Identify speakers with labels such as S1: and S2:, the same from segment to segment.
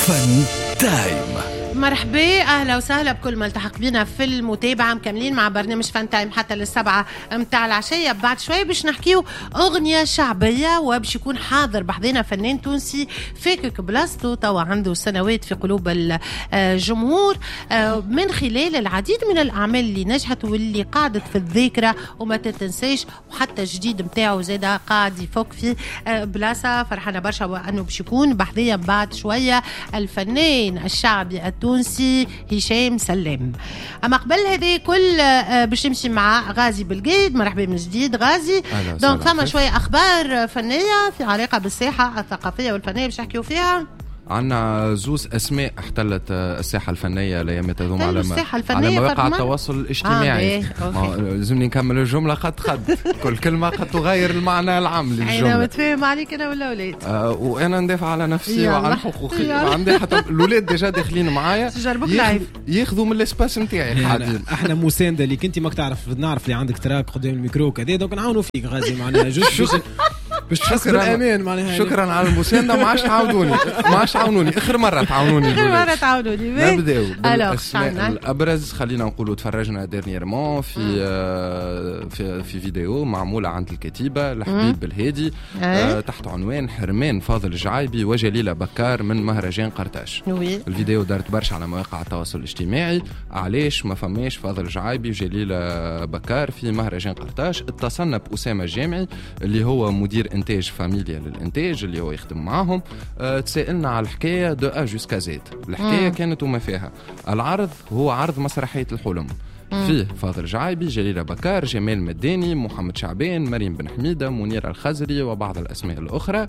S1: فن تايم.
S2: مرحبا، اهلا وسهلا بكل ما التحق بنا في المتابعه. مكملين مع برنامج فن تايم حتى للسبعة متاع العشيه. بعد شوي باش نحكيو اغنيه شعبيه وباش يكون حاضر بحضنا فنان تونسي فاكك بلاصتو توا عنده سنوات في قلوب الجمهور من خلال العديد من الاعمال اللي نجحت واللي قعدت في الذاكره وما تتنساش، وحتى الجديد متاعه زاده قاعد يفك في بلاصه. فرحانه برشا وانه باش يكون بحضيا بعد شويه الفنان الشعبي التونسي هشام سلام. اما قبل هذه كل باش نمشي مع غازي بالقيد. مرحبا من جديد غازي. دونك فما شويه اخبار فنيه في علاقه بالساحه الثقافيه والفنيه باش نحكيو فيها.
S3: عنا زوز أسماء احتلت الساحة الفنية الأيامات هذوما على مواقع التواصل الاجتماعي. لازمني نكمل الجملة خد كل كلمة قد تغير المعنى العام للجملة.
S2: أنا متفاهم عليك أنا ولا أولاد؟
S3: وأنا ندافع على نفسي وعن حقوقي، وعندي حتى الأولاد ديجا داخلين معايا ياخذوا من الاسباس نتاعي قاعدين.
S4: احنا مساندة ليك انت ماك نعرف اللي عندك تراك قدام الميكرو كذا، دونك نعاونوا فيك غازي معناها جوست باش تحس بالامان معناها.
S3: شكرا على المساندة. ما عادش تعاونوني اخر مرة تعاونوني نبداو بالاسماء الابرز. خلينا نقولوا تفرجنا ديرنييرمون في فيديو معمولة عند الكتيبة لحبيب بالهادي تحت عنوان حرمان فاضل الجعايبي وجليلة بكار من مهرجان قرطاج. الفيديو دارت برشا على مواقع التواصل الاجتماعي. علاش ما فماش فاضل الجعايبي وجليلة بكار في مهرجان قرطاج؟ اتصلنا بأسامة الجامعي اللي هو مدير انتاج فاميليا للانتاج اللي هو يخدم معهم. تسألنا على الحكاية دو أ جوسكا زيد. الحكاية كانت وما فيها. العرض هو عرض مسرحية الحلم، فيه فاضل جعايبي، جليلة بكار، جمال مداني، محمد شعبان، مريم بن حميدة، منير الخزري وبعض الأسماء الأخرى.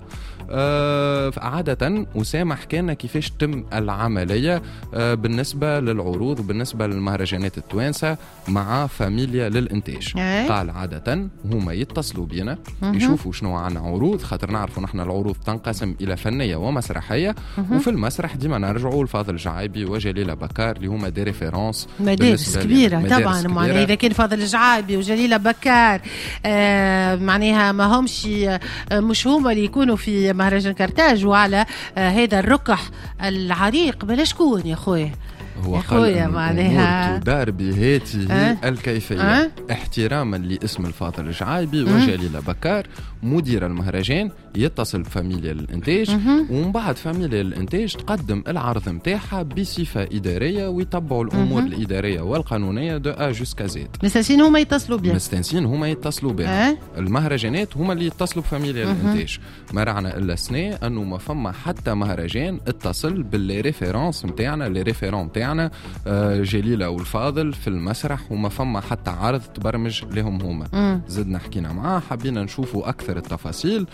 S3: عادة أسامة حكينا كيفاش تم العملية بالنسبة للعروض وبالنسبة للمهرجانات التوانسة مع فاميليا للإنتاج. قال عادة هما يتصلوا بينا يشوفوا شنو عنا عروض، خاطر نعرفوا نحن العروض تنقسم إلى فنية ومسرحية، وفي المسرح ديما نرجعوا لفاضل جعايبي وجليلة بكار اللي هما دي ريفيرونس
S2: مدارس كبيرة طبعا. معناها إذا كان فاضل الجعايبي وجليلة بكار معناها ما همش مش هما اللي يكونوا في مهرجان قرطاج وعلى هذا الركح العريق بلا شكون يا خويا؟
S3: هو قال معناها تدار بهاته الكيفية احتراما لاسم الفاضل الجعايبي وجليلة بكار مدير المهرجان يتصل بفاميليا للإنتاج، ومن بعد فاميليا للإنتاج تقدم العرض متاعها بصفة إدارية ويتبعوا الأمور الإدارية والقانونية دو أ جوسكا زيد.
S2: مستنسين هما يتصلوا بها.
S3: مستنسين هما يتصلوا بها. المهرجانات هما اللي يتصلوا بفاميليا للإنتاج. ما رعنا إلا سنة أنه ما فما حتى مهرجان اتصل باللي ريفيرونس متاعنا اللي ريفيرون متاعنا جليلة والفاضل في المسرح، وما فما حتى عرض تبرمج لهم هما. زدنا حكينا معاه حبينا نشوفوا أكثر التفاصيل.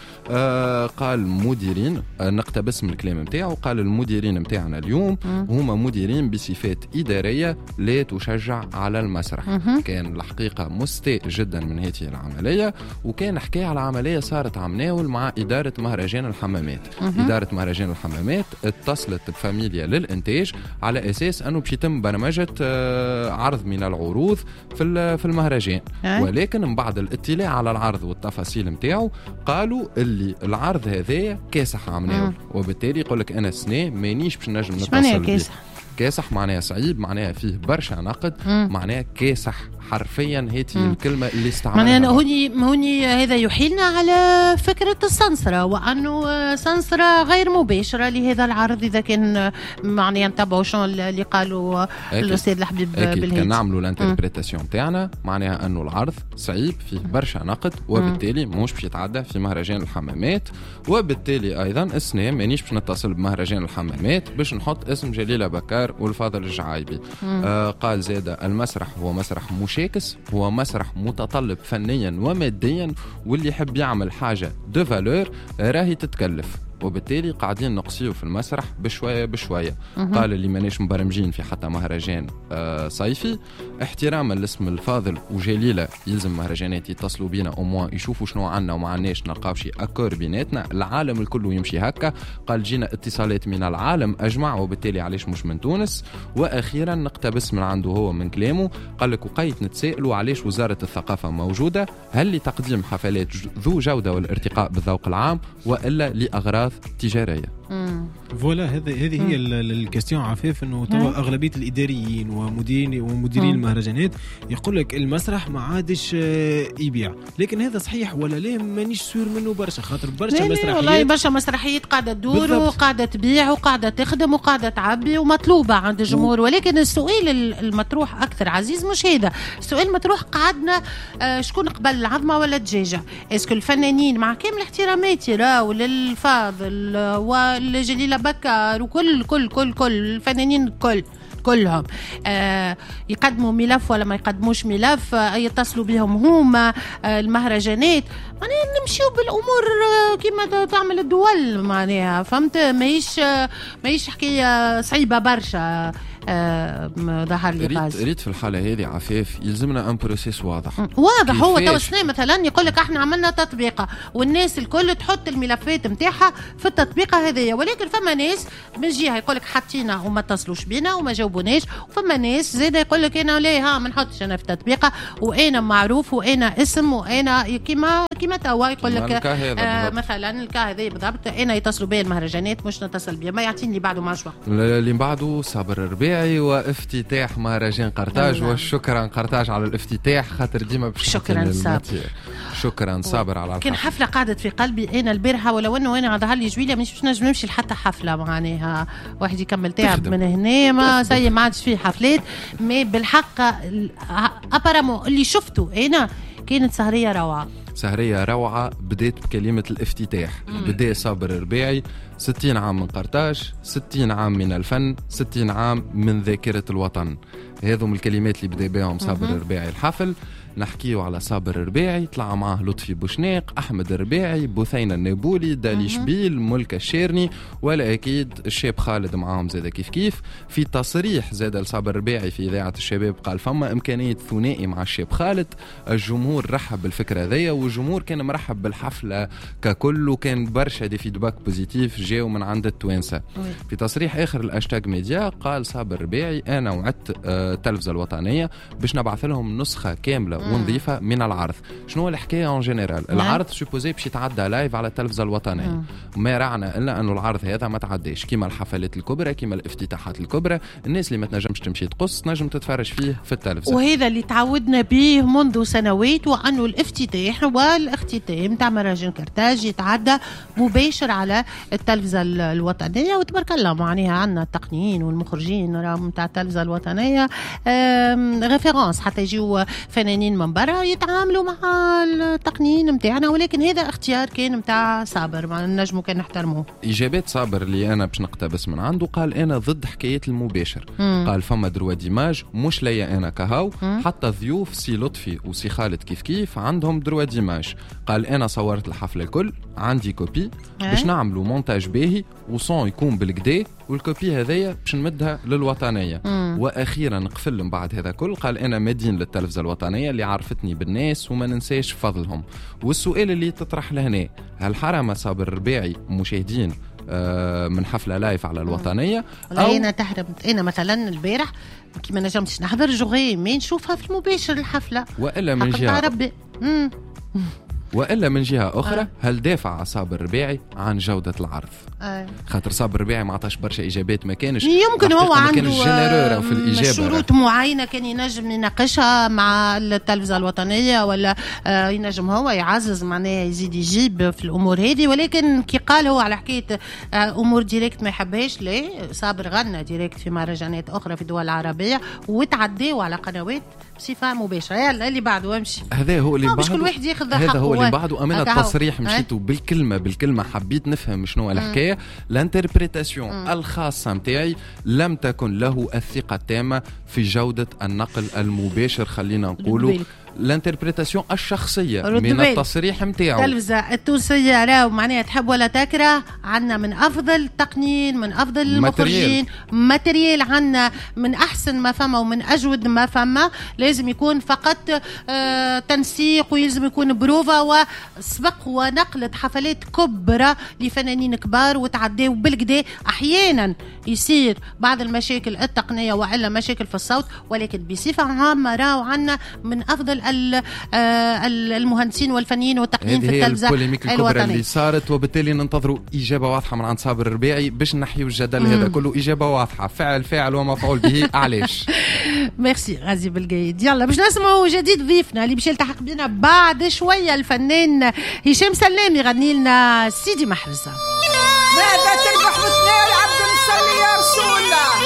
S3: قال مديرين نقتبس من الكلام متاعه، قال المديرين متاعنا اليوم هما مديرين بصفات إدارية لا تشجع على المسرح. كان الحقيقة مستاء جدا من هذه العملية، وكان حكاية على عملية صارت عمناول مع إدارة مهرجان الحمامات. إدارة مهرجان الحمامات اتصلت بفاميليا للإنتاج على أساس أنه باش يتم برمجة عرض من العروض في المهرجان، ولكن من بعد الاطلاع على العرض والتفاصيل متاعه قالوا اللي العرض هذا كاسح عمناول، وبالتالي يقول لك أنا سنة مانيش باش نجم نتصل بيه. كاسح معناها صعيب، معناها فيه برشا نقد، معناها كاسح حرفيا هذه الكلمة اللي استعملها.
S2: معناها هوني هذا يحيلنا على فكرة السنسرة، وأنه سنسرة غير مباشرة لهذا العرض إذا كان معناها نتابعوا شنو اللي قالوا الأستاذ الحبيب بالهيد.
S3: كان نعملوا الانتربريتاسيون تاعنا معناها أنه العرض صعيب فيه برشا نقد، وبالتالي مش باش يتعدى في مهرجان الحمامات، وبالتالي أيضا السنة مانيش باش نتصل بمهرجان الحمامات باش نحط اسم جليلة بكار والفاضل الجعايبي. قال زاد المسرح هو مسرح مشاكس، هو مسرح متطلب فنيا وماديا، واللي يحب يعمل حاجة دو فالور راهي تتكلف، وبالتالي قاعدين نقصيه في المسرح بشوية بشوية. قال اللي مانيش مبرمجين في حتى مهرجان صيفي احتراما لاسم الفاضل وجليلة يلزم مهرجانات يتصلوا بينا أموا يشوفوا شنو عنا وما عناش، نلقاو شي أكور بيناتنا، العالم الكل يمشي هكا. قال جينا اتصالات من العالم أجمع، وبالتالي علاش مش من تونس. وأخيرا نقتبس من عنده هو من كلامه، قال لك وقيت نتسائلوا علاش وزارة الثقافة موجودة، هل لتقديم حفلات ذو جودة والارتقاء بالذوق العام وإلا لأغراض تجارية؟
S4: فوالا هذه هي الكاستيون عفاف، انه توا اغلبيه الاداريين ومديرين المهرجانات يقول لك المسرح ما عادش يبيع، لكن هذا صحيح ولا لا؟ مانيش سور منه برشا، خاطر برشا مسرحيات
S2: والله برشا مسرحيات قاعده تدور وقاعده تبيع وقاعده تخدم وقاعده تعبي ومطلوبه عند الجمهور. ولكن السؤال المطروح اكثر عزيز مش هذا السؤال المطروح، قعدنا شكون قبل العظمه ولا الدجاجه؟ اسكو الفنانين مع كامل احتراماتي راهو للفاضل والجليله بكر وكل كل كل كل الفنانين كلهم يقدموا ملف ولا ما يقدموش ملف، يتصلوا بهم هما المهرجانات، معناها نمشيو بالامور كما تعمل الدول، معناها فهمت؟ ماهيش حكايه صعيبه برشا. ظهر لي غاز
S3: ريت في الحاله هذه عفاف يلزمنا ان بروسيس واضح.
S2: هو توسنا مثلا يقول لك احنا عملنا تطبيقه والناس الكل تحط الملفات نتاعها في التطبيقه هذه، ولكن فما ناس من جهه يقول لك حطينا وما اتصلوش بينا وما جاوبوناش، وفما ناس زاده يقول لك انا ليه ما نحطش انا في التطبيقه وانا معروف وانا اسم وانا كيما توا يقول لك مثلا الكا هذا بالضبط، انا يتصلوا بي المهرجانات مش نتصل بي، ما يعطيني بعده معش وقت
S3: اللي بعده صابر الربيعي وافتتاح مهرجان قرطاج. وشكرا قرطاج على الافتتاح، خاطر ديما
S2: شكرا صابر،
S3: شكرا صابر على
S2: كان حفله قعدت في قلبي انا البارحه، ولو انه انا ظهر لي جويله مش نجم نمشي لحتى حفله، معناها واحد يكمل تعب من هنا ما زي ما عادش فيه حفلات. مي بالحق ابارامون اللي شفته انا كانت سهريه روعه بديت بكلمه الافتتاح. بدا صابر الربيعي 60 عام من قرطاج، 60 عام من الفن، 60 عام من ذاكره الوطن. هذم الكلمات اللي بدا بهم صابر الربيعي الحفل. نحكيو على صابر الربيعي، طلع معاه لطفي بوشناق، أحمد الربيعي، بوثينة النابولي، دالي شبيل، ملكة الشيرني، ولا أكيد الشاب خالد معاهم زاد كيف. في تصريح زاد لصابر الربيعي في إذاعة الشباب قال فما إمكانية ثنائي مع الشاب خالد. الجمهور رحب بالفكرة ذي، والجمهور كان مرحب بالحفلة ككل، وكان برشا دي فيدباك بوزيتيف جاو من عند التوانسة. في تصريح آخر الأشتاج ميديا قال صابر الربيعي أنا وعدت التلفزة الوطنية باش نبعث لهم نسخة كاملة ونظيفة من العرض. شنو الحكاية اون جينيرال؟ العرض سوبوزي باش يتعدى لايف على التلفزة الوطنية، ما رعنا الا انه العرض هذا ما تعداش كيما الحفلات الكبرى كيما الافتتاحات الكبرى. الناس اللي ما تنجمش تمشي تقص نجم تتفرج فيه في التلفزة، وهذا اللي تعودنا به منذ سنوات، وانه الافتتاح والاختتام تاع مهرجان قرطاج يتعدى مباشر على التلفزة الوطنية. وتبارك الله معناها عندنا التقنيين والمخرجين راهم تاع التلفزة الوطنية ريفيرونس، حتى يجيو فنانين من برا يتعاملوا مع التقنيين متاعنا، ولكن هذا اختيار كان متاع صابر، ما نجمو كان نحترموه.
S3: اجابات صابر اللي انا باش نقتبس من عنده، قال انا ضد حكايه المباشر. قال فما دروا ديماج مش ليا انا كهو، حتى ضيوف سي لطفي وسي خالد كيف عندهم دروا ديماج. قال انا صورت الحفله الكل، عندي كوبي باش نعملوا مونتاج باهي وصون يكون بالكدا، والكوبي هذيا باش نمدها للوطنيه. واخيرا قفل من بعد هذا كل قال انا مدين للتلفزه الوطنيه اللي عرفتني بالناس وما ننساش فضلهم. والسؤال اللي تطرح لهنا، هل حرم صابر الربيعي مشاهدين من حفله لايف على الوطنيه؟
S2: او انا تحرم انا مثلا البارح كيما نجمتش نحضر جوغي مين نشوفها في المباشر الحفله،
S3: والا من جهه ربي وإلا من جهة أخرى هل دافع صابر الربيعي عن جودة العرض؟ خاطر صابر الربيعي ما عطاش برشا إجابات، ما كانش
S2: يمكن هو عنده
S3: في الإجابة
S2: شروط معينة كان ينجم يناقشها مع التلفزة الوطنية، ولا ينجم هو يعزز معناه يزيد يجيب في الأمور هذه. ولكن كي قال هو على حكاية أمور ديريكت ما يحبهاش، ليه صابر غنى ديريكت في مهرجانات أخرى في الدول العربية وتعديوا على قنوات بصفة مباشرة. يلا اللي بعده وامشي،
S3: هذا هو اللي بعده،
S2: مش كل واحد ياخذ
S3: هذا
S2: حقه.
S3: هو اللي بعده. أمانة التصريح مشيتوا بالكلمة حبيت نفهم شنو الحكاية. الانتربريتاسيون الخاصة متاعي لم تكن له الثقة التامة في جودة النقل المباشر، خلينا نقولوا الانتربريتاسيون الشخصيه من التصريح نتاعو.
S2: التلفزه التونسيه راهو معناها تحب ولا تكره، عندنا من افضل تقنين، من افضل المخرجين، ماتريال عندنا من احسن ما فما ومن اجود ما فما. لازم يكون فقط تنسيق، ويلزم يكون بروفا وسبق ونقلة حفلات كبرى لفنانين كبار وتعداو بالكدا. احيانا يصير بعض المشاكل التقنيه والا مشاكل في الصوت، ولكن بصفه عامه راهو عندنا من افضل عمل المهندسين والفنيين والتقنيين في التلفزة
S3: الوطنية اللي صارت، وبالتالي ننتظروا إجابة واضحة من عند صابر الربيعي باش نحيوا الجدل هذا كله. إجابة واضحة، فاعل ومفعول به. علاش؟
S2: ميرسي غازي بالجيد. يلا باش نسمعوا جديد ضيفنا اللي باش يلتحق بنا بعد شوية، الفنان هشام سلام يغني لنا سيدي محرزة.
S1: ماذا تربح مثنى العبد مصلي يا رسول الله؟